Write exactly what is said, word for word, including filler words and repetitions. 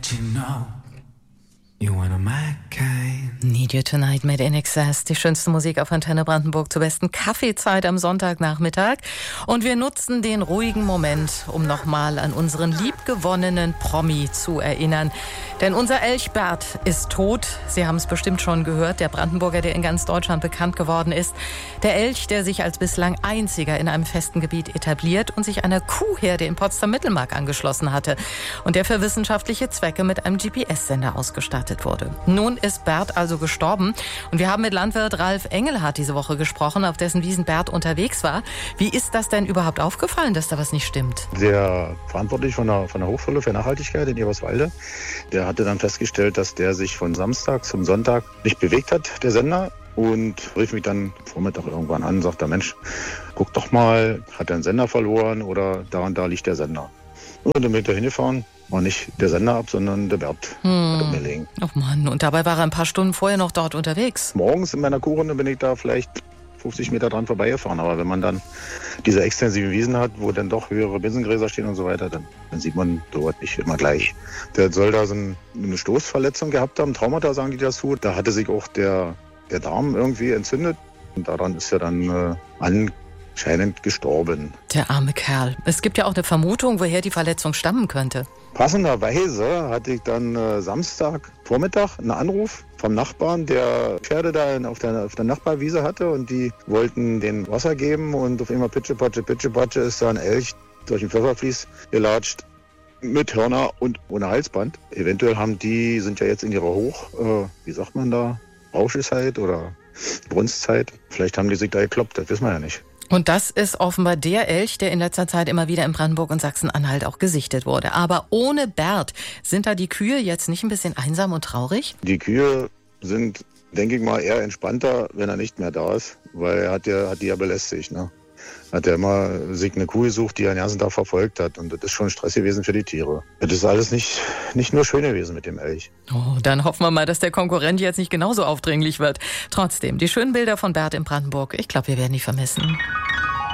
you know you wanna my kind. Need You Tonight mit In Excess. Die schönste Musik auf Antenne Brandenburg zur besten Kaffeezeit am Sonntagnachmittag. Und wir nutzen den ruhigen Moment, um nochmal an unseren liebgewonnenen Promi zu erinnern. Denn unser Elch Bert ist tot. Sie haben es bestimmt schon gehört. Der Brandenburger, der in ganz Deutschland bekannt geworden ist. Der Elch, der sich als bislang einziger in einem festen Gebiet etabliert und sich einer Kuhherde in Potsdam-Mittelmark angeschlossen hatte. Und der für wissenschaftliche Zwecke mit einem G P S-Sender ausgestattet wurde. Nun ist Bert also gestorben. Und wir haben mit Landwirt Ralf Engelhardt diese Woche gesprochen, auf dessen Wiesen Bert unterwegs war. Wie ist das denn überhaupt aufgefallen, dass da was nicht stimmt? Der Verantwortliche von der, von der Hochschule für Nachhaltigkeit in Eberswalde, der hatte dann festgestellt, dass der sich von Samstag zum Sonntag nicht bewegt hat, der Sender. Und rief mich dann Vormittag irgendwann an und sagte, Mensch, guck doch mal, hat er einen Sender verloren oder da und da liegt der Sender. Und dann bin ich da hingefahren, war nicht der Sender ab, sondern der Bert hm. hat mir liegen. Oh Mann, und dabei war er ein paar Stunden vorher noch dort unterwegs. Morgens in meiner Kuhrunde bin ich da vielleicht fünfzig Meter dran vorbeigefahren. Aber wenn man dann diese extensiven Wiesen hat, wo dann doch höhere Binsengräser stehen und so weiter, dann, dann sieht man dort nicht immer gleich. Der soll da so eine Stoßverletzung gehabt haben, Traumata sagen die dazu. Da hatte sich auch der, der Darm irgendwie entzündet und daran ist er dann äh, anscheinend gestorben. Der arme Kerl. Es gibt ja auch eine Vermutung, woher die Verletzung stammen könnte. Passenderweise hatte ich dann äh, Samstag Vormittag einen Anruf vom Nachbarn, der Pferde da auf der, auf der Nachbarwiese hatte und die wollten den Wasser geben und auf einmal Pitsche, Patsche, Pitsche, Patsche ist da ein Elch durch den Pfefferfließ gelatscht mit Hörner und ohne Halsband. Eventuell haben die, sind ja jetzt in ihrer Hoch, äh, wie sagt man da, Rauschezeit oder Brunstzeit. Vielleicht haben die sich da gekloppt, das wissen wir ja nicht. Und das ist offenbar der Elch, der in letzter Zeit immer wieder in Brandenburg und Sachsen-Anhalt auch gesichtet wurde. Aber ohne Bert, sind da die Kühe jetzt nicht ein bisschen einsam und traurig? Die Kühe sind, denke ich mal, eher entspannter, wenn er nicht mehr da ist, weil er hat, ja, hat die ja belästigt. Ne? Hat er immer sich eine Kuh gesucht, die er den ganzen Tag verfolgt hat. Und das ist schon Stress gewesen für die Tiere. Das ist alles nicht, nicht nur schön gewesen mit dem Elch. Oh, dann hoffen wir mal, dass der Konkurrent jetzt nicht genauso aufdringlich wird. Trotzdem, die schönen Bilder von Bert in Brandenburg, ich glaube, wir werden die vermissen.